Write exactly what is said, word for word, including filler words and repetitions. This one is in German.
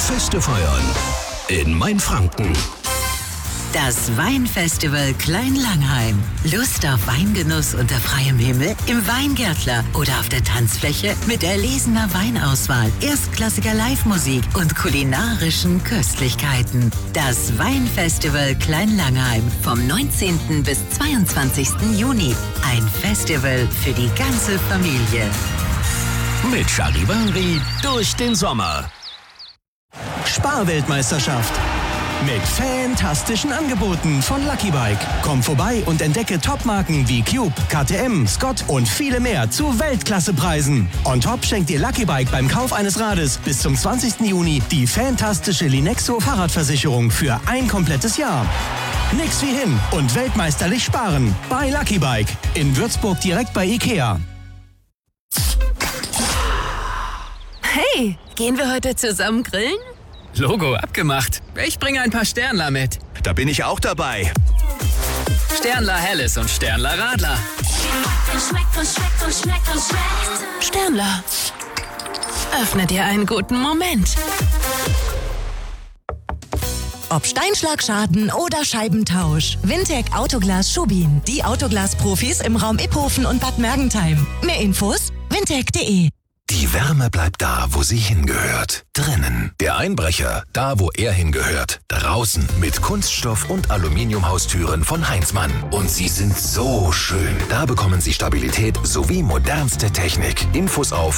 Feste feiern in Mainfranken. Das Weinfestival Klein-Langheim. Lust auf Weingenuss unter freiem Himmel? Im Weingärtler oder auf der Tanzfläche mit erlesener Weinauswahl, erstklassiger Live-Musik und kulinarischen Köstlichkeiten. Das Weinfestival Klein-Langheim vom neunzehnten bis zweiundzwanzigsten Juni. Ein Festival für die ganze Familie. Mit Charivari durch den Sommer. Sparweltmeisterschaft. Mit fantastischen Angeboten von Lucky Bike. Komm vorbei und entdecke Topmarken wie Cube, K T M, Scott und viele mehr zu Weltklassepreisen. On top schenkt dir Lucky Bike beim Kauf eines Rades bis zum zwanzigsten Juni die fantastische Linexo Fahrradversicherung für ein komplettes Jahr. Nix wie hin und weltmeisterlich sparen bei Lucky Bike. In Würzburg direkt bei Ikea. Hey, gehen wir heute zusammen grillen? Logo abgemacht. Ich bringe ein paar Sternler mit. Da bin ich auch dabei. Sternler Helles und Sternler Radler. Sternler. Öffne dir einen guten Moment. Ob Steinschlagschaden oder Scheibentausch. Wintec Autoglas Schubin. Die Autoglas-Profis im Raum Iphofen und Bad Mergentheim. Mehr Infos wintec punkt de. Die Wärme bleibt da, wo sie hingehört. Drinnen. Der Einbrecher, da, wo er hingehört. Draußen mit Kunststoff- und Aluminiumhaustüren von Heinzmann. Und sie sind so schön. Da bekommen Sie Stabilität sowie modernste Technik. Infos auf